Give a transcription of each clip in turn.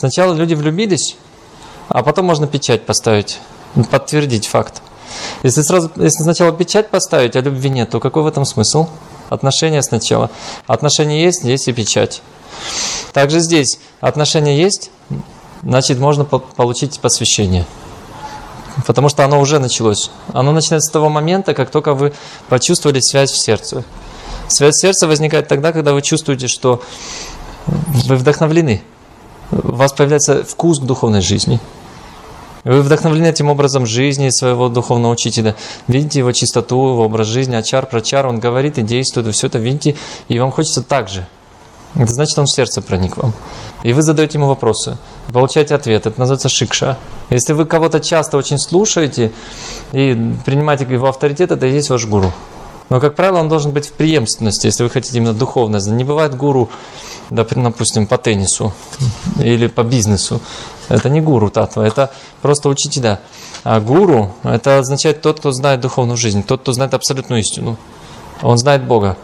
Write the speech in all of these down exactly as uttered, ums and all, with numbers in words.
Сначала люди влюбились, а потом можно печать поставить, подтвердить факт. Если сразу, если сначала печать поставить, а любви нет, то какой в этом смысл? Отношения сначала. Отношения есть, есть и печать. Также здесь отношения есть, значит, можно получить посвящение. Потому что оно уже началось. Оно начинается с того момента, как только вы почувствовали связь в сердце. Связь в сердце возникает тогда, когда вы чувствуете, что вы вдохновлены. У вас появляется вкус к духовной жизни. Вы вдохновлены этим образом жизни своего духовного учителя. Видите его чистоту, его образ жизни, ачар, прачар, он говорит и действует, вы все это видите, и вам хочется так же. Это значит, он в сердце проник вам. И вы задаете ему вопросы, получаете ответ. Это называется шикша. Если вы кого-то часто очень слушаете и принимаете его авторитет, это и есть ваш гуру. Но, как правило, он должен быть в преемственности, если вы хотите именно духовно. Не бывает гуру, допустим, по теннису или по бизнесу. Это не гуру татва, это просто учителя. А гуру, это означает тот, кто знает духовную жизнь, тот, кто знает абсолютную истину. Он знает Бога.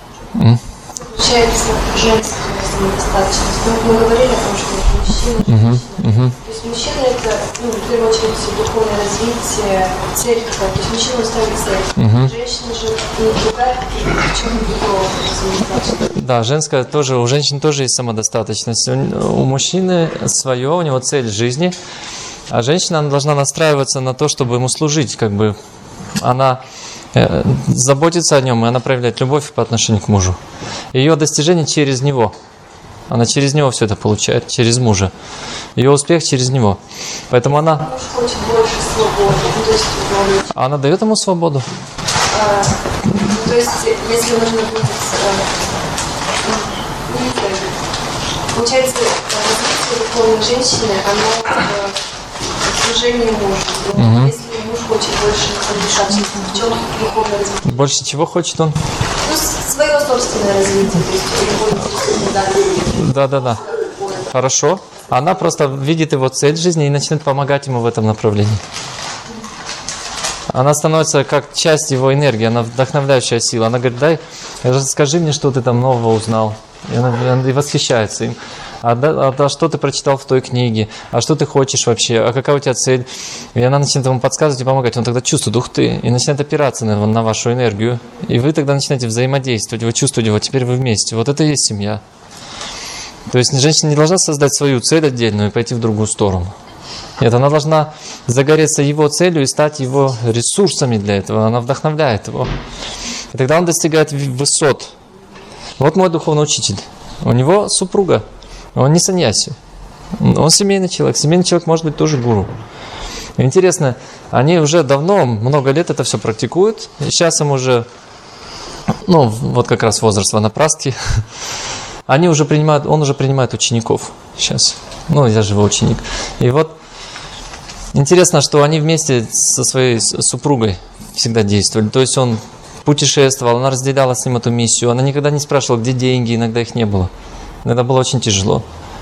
Получается, женская самодостаточность. Мы говорили о том, что мужчина, угу, угу. То есть мужчина это, ну, в первую очередь, духовное развитие, цель какая-то. То есть мужчина ставит цель. Угу. Женщина же не другая, в чем другого самодостаточность. Да, женская тоже, у женщин тоже есть самодостаточность. У мужчины свое, у него цель жизни, а женщина она должна настраиваться на то, чтобы ему служить, как бы она заботится о нем, и она проявляет любовь по отношению к мужу. Ее достижение через него. Она через него все это получает, через мужа. Ее успех через него. Поэтому она... Муж хочет больше свободы. Ну, то есть, она дает ему свободу. А, ну, то есть, если нужно будет... Ну, не знаю. Получается, развитие духовной женщины, оно в служении мужу. Но угу. Если муж хочет больше вмешаться, в чем духовное развитие? Больше чего хочет он? Ну, свое собственное развитие. То есть, его интересно, да. Да, да, да. Хорошо. Она просто видит его цель жизни и начинает помогать ему в этом направлении. Она становится как часть его энергии, она вдохновляющая сила. Она говорит, дай, расскажи мне, что ты там нового узнал. И она и восхищается им. А, да, а что ты прочитал в той книге? А что ты хочешь вообще? А какая у тебя цель? И она начинает ему подсказывать и помогать. Он тогда чувствует, ух ты, и начинает опираться на, на вашу энергию. И вы тогда начинаете взаимодействовать, вы чувствуете, вот теперь вы вместе. Вот это и есть семья. То есть женщина не должна создать свою цель отдельную и пойти в другую сторону. Нет, она должна загореться его целью и стать его ресурсами для этого. Она вдохновляет его. И тогда он достигает высот. Вот мой духовный учитель. У него супруга. Он не саньяси. Он семейный человек. Семейный человек может быть тоже гуру. Интересно, они уже давно, много лет это все практикуют. И сейчас им уже, ну, вот как раз возраст ванапрастхи. Они уже принимают, он уже принимает учеников сейчас. Ну, я живой ученик. И вот интересно, что они вместе со своей супругой всегда действовали. То есть он путешествовал, она разделяла с ним эту миссию. Она никогда не спрашивала, где деньги, иногда их не было. Иногда было очень тяжело.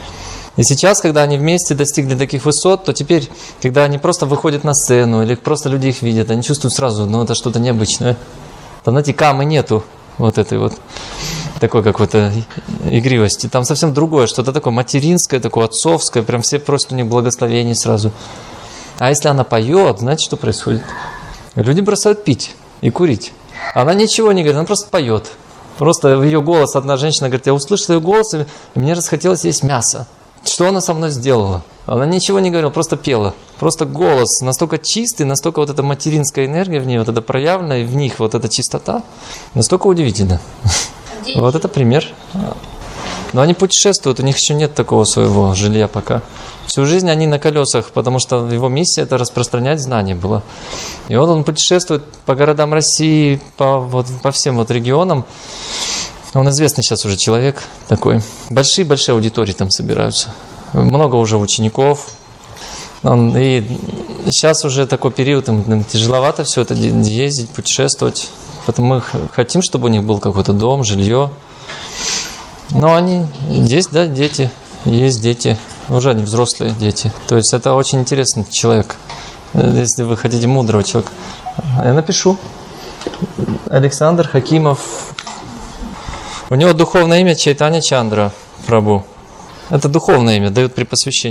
И сейчас, когда они вместе достигли таких высот, то теперь, когда они просто выходят на сцену, или просто люди их видят, они чувствуют сразу, ну, это что-то необычное. Там, знаете, камы нету вот этой вот такой какой-то игривости. Там совсем другое, что-то такое материнское, такое отцовское, прям все просят у них благословений сразу. А если она поет, знаете, что происходит? Люди бросают пить и курить. Она ничего не говорит, она просто поет. Просто ее голос, одна женщина говорит, я услышала ее голос, и мне расхотелось есть мясо. Что она со мной сделала? Она ничего не говорила, просто пела. Просто голос настолько чистый, настолько вот эта материнская энергия в ней, вот это проявленная в них, вот эта чистота, настолько удивительно. Вот это пример. Но они путешествуют, у них еще нет такого своего жилья пока. Всю жизнь они на колесах, потому что его миссия это распространять знания была. И вот он путешествует по городам России, по, вот, по всем вот регионам. Он известный сейчас уже человек такой. Большие-большие аудитории там собираются. Много уже учеников. Он, и сейчас уже такой период, им тяжеловато все это ездить, путешествовать. Поэтому мы хотим, чтобы у них был какой-то дом, жилье. Но они, есть, да, дети, есть дети. Уже они взрослые дети. То есть это очень интересный человек. Если вы хотите мудрого человека. Я напишу. Александр Хакимов. У него духовное имя Чайтанья Чандра Прабху. Это духовное имя, дают при посвящении.